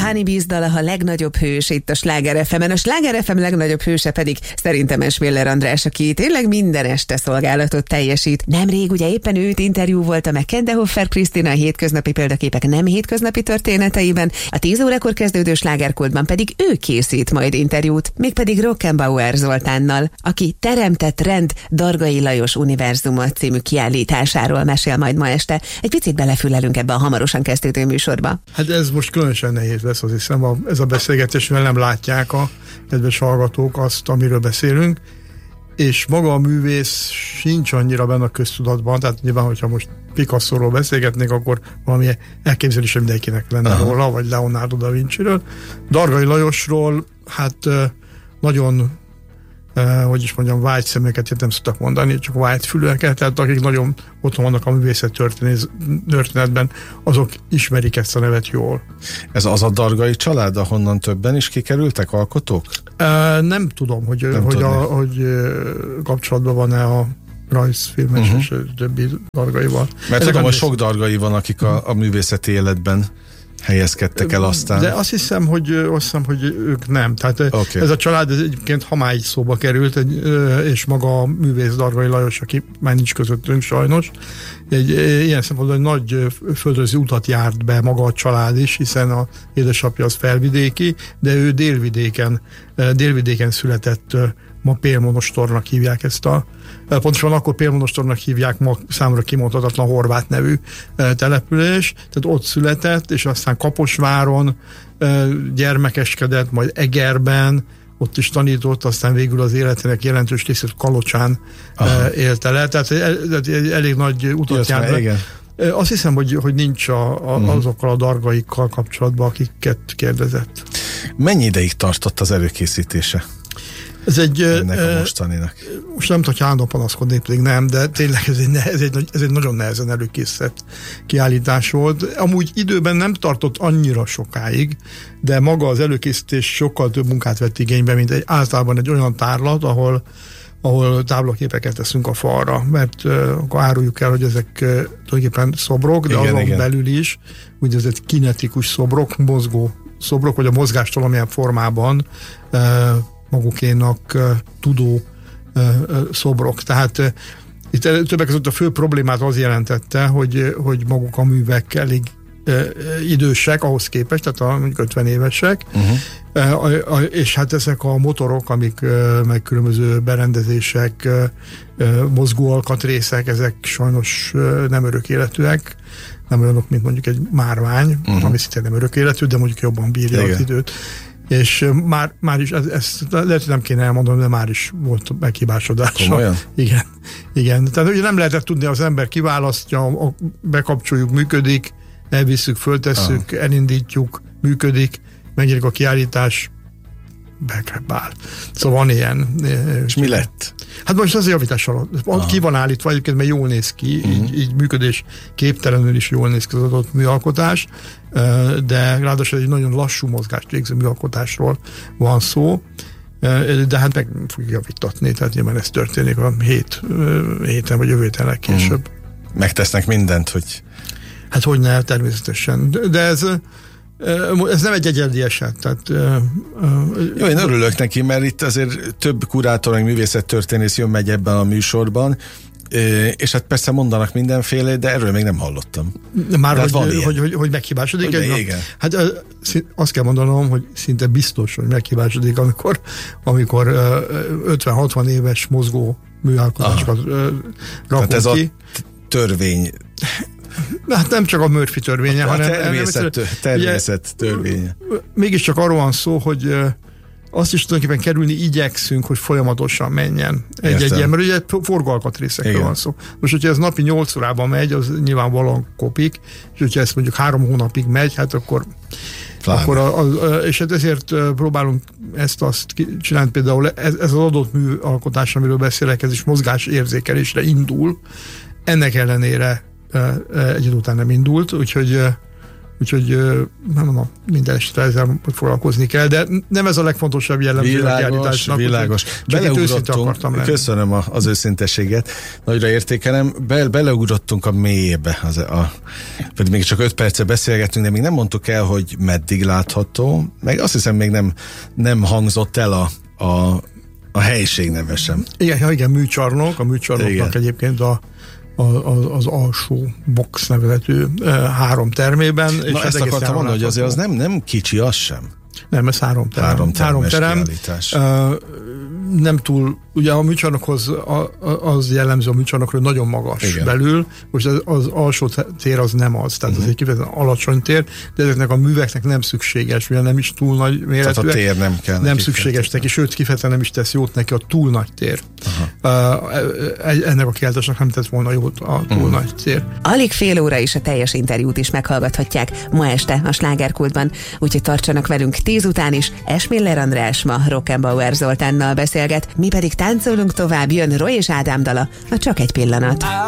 Honey Bees dala a legnagyobb hős itt a Sláger FM-en. A Sláger FM legnagyobb hőse pedig szerintem Esmiller András, aki tényleg minden este szolgálatot teljesít. Nemrég ugye éppen őt interjú volt a McKendehofer Krisztina a hétköznapi példaképek nem hétköznapi történeteiben, a 10 órakor kezdődő Slágerkultban pedig ő készít majd interjút, mégpedig Rockenbauer Zoltánnal, aki Teremtett rend Dargai Lajos Univerzumot című kiállításáról mesél majd ma este. Egy picit belefülelünk ebbe a hamarosan kezdődő műsorba. Hát ez most különösen nehéz lesz, azt hiszem, ez a beszélgetés, mert nem látják a kedves hallgatók azt, amiről beszélünk, és maga a művész sincs annyira benne a köztudatban, tehát nyilván, hogyha most Picasso-ról beszélgetnék, akkor valami elképzelése mindenkinek lenne róla, vagy Leonardo da Vinci-ről. Dargai Lajosról, hát nagyon hogy is mondjam, vágy szemeket nem szoktak mondani, csak vágy fülőeket, tehát akik nagyon otthon vannak a művészet történetben, azok ismerik ezt a nevet jól. Ez az a Dargai család, ahonnan többen is kikerültek alkotók? Nem tudom, hogy kapcsolatban van-e a rajzfilmes és többi Dargaival. Mert tudom, hogy sok Dargai van, akik a művészeti életben helyezkedtek el aztán. De azt hiszem, hogy ők nem. Tehát ez a család ez egyébként hamáig szóba került, és maga a művész Dargai Lajos, aki már nincs közöttünk sajnos, ilyen szempontból egy nagy földrajzi utat járt be maga a család is, hiszen az édesapja az felvidéki, de ő délvidéken született, ma Pélmonostornak hívják ezt pontosan akkor Pélmonostornak hívják, ma számomra kimondhatatlan horvát nevű település, tehát ott született, és aztán Kaposváron gyermekeskedett, majd Egerben, ott is tanított, aztán végül az életének jelentős részét Kalocsán élte le, tehát elég nagy utat járt. Azt hiszem, hogy nincs azokkal a Dargaikkal kapcsolatban, akiket kérdezett. Mennyi ideig tartott az előkészítése? Ennek a mostaninak. Most nem tudok állandóan panaszkodni, pedig nem, de tényleg ez egy nagyon nehezen előkészített kiállítás volt. Amúgy időben nem tartott annyira sokáig, de maga az előkészítés sokkal több munkát vett igénybe, mint általában egy olyan tárlat, ahol táblaképeket teszünk a falra, mert akkor áruljuk el, hogy ezek tulajdonképpen szobrok, de azon belül is úgynevezett kinetikus szobrok, mozgó szobrok, vagy a mozgást valamilyen formában magukénak tudó szobrok. Tehát itt többek között a fő problémát az jelentette, hogy maguk a művek elég idősek ahhoz képest, tehát mondjuk 50 évesek, és hát ezek a motorok, amik meg különböző berendezések, mozgó alkatrészek, ezek sajnos nem örök életűek, nem olyanok, mint mondjuk egy márvány, ami szintén nem örök életű, de mondjuk jobban bírja az időt. És már is, ezt lehet, hogy nem kéne elmondanom, de már is volt meghibásodása. Komolyan? Igen. Tehát ugye nem lehetett tudni, az ember kiválasztja, bekapcsoljuk, működik, elvisszük, föltesszük, elindítjuk, működik, megnyilik a kiállítás, bekrepál. Szóval van ilyen. És mi lett? Hát most az javítás alatt. Ki van állítva egyébként, mert jól néz ki, így működés képtelenül is jól néz ki az adott műalkotás, de ráadásul egy nagyon lassú mozgást végző műalkotásról van szó, de hát meg fogjuk javítatni, tehát nyilván ez történik a héten vagy jövő héten legkésőbb. Megtesznek mindent, hogy... Hát hogyne, természetesen. De ez nem egy egyedi eset. Tehát, jó, én örülök neki, mert itt azért több kurátor, meg művészettörténész megy ebben a műsorban, és hát persze mondanak mindenféle, de erről még nem hallottam. Már hogy meghibásodik? Igen. Hát azt kell mondanom, hogy szinte biztos, hogy meghibásodik, amikor 50-60 éves mozgó műalkotásokat rakunk ez ki. A törvény. Hát nem csak a Murphy törvénye, hanem természet törvénye. Mégiscsak arról van szó, hogy azt is tulajdonképpen kerülni igyekszünk, hogy folyamatosan menjen egy ilyen, mert ugye forgóalkatrészekről van szó. Most, hogyha ez napi 8 órában megy, az nyilvánvalóan kopik, és hogyha ez mondjuk 3 hónapig megy, hát akkor és hát ezért próbálunk ezt-azt csinálni, például ez az adott műalkotás, amiről beszélek, ez is mozgásérzékelésre indul, ennek ellenére egy idő után nem indult, úgyhogy úgyhogy nem mondom, minden este ezzel foglalkozni kell, de nem ez a legfontosabb jellemző a kiállításnak. Világos. Beleugrottunk, köszönöm az őszintességet, nagyra értékelem, beleugrottunk a mélyébe, pedig még csak 5 perce beszélgettünk, de még nem mondtuk el, hogy meddig látható, meg azt hiszem még nem hangzott el a helység neve sem. Igen, műcsarnok, a műcsarnoknak egyébként az alsó box nevezető 3 termében. Na, ezt akartam mondani, hogy azért az nem kicsi, az sem. Nem, ez 3 terem. 3 terem. Nem túl, ugye a műcsarnokhoz az jellemző a műcsarnokról, hogy nagyon magas. Igen. Belül, most az alsó tér az nem az, tehát az egy kifejezetten alacsony tér, de ezeknek a műveknek nem szükséges, mivel nem is túl nagy méretűek. Tehát a tér nem kell. Nem szükséges neki, sőt kifejezetten nem is tesz jót neki a túl nagy tér. Ennek a kiállításnak nem tesz volna jót a túl nagy tér. Alig fél óra is a teljes interjút is meghallgathatják ma este a Slágerkultban, úgyhogy tartsanak velünk 10 után is. Esmiller András ma Rockenbauer Zoltánnal beszélget, mi pedig táncolunk tovább, jön Roy és Ádám dala, a Csak egy pillanat.